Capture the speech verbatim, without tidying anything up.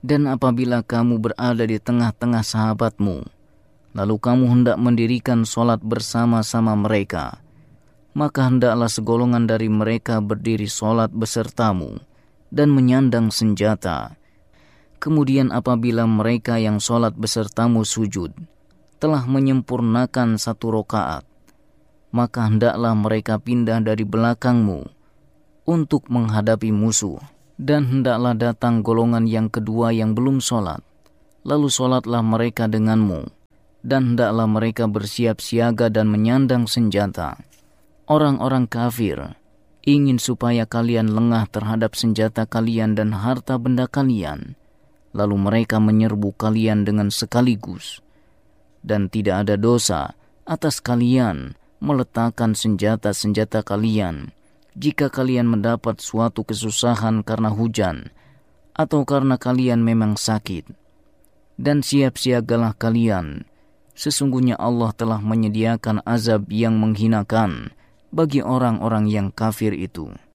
Dan apabila kamu berada di tengah-tengah sahabatmu, lalu kamu hendak mendirikan sholat bersama-sama mereka, maka hendaklah segolongan dari mereka berdiri sholat besertamu dan menyandang senjata. Kemudian apabila mereka yang sholat besertamu sujud telah menyempurnakan satu rokaat, maka hendaklah mereka pindah dari belakangmu untuk menghadapi musuh. Dan hendaklah datang golongan yang kedua yang belum sholat, lalu sholatlah mereka denganmu, dan hendaklah mereka bersiap siaga dan menyandang senjata. Orang-orang kafir ingin supaya kalian lengah terhadap senjata kalian dan harta benda kalian, lalu mereka menyerbu kalian dengan sekaligus. Dan tidak ada dosa atas kalian meletakkan senjata-senjata kalian jika kalian mendapat suatu kesusahan karena hujan atau karena kalian memang sakit. Dan siap-siagalah kalian, sesungguhnya Allah telah menyediakan azab yang menghinakan bagi orang-orang yang kafir itu.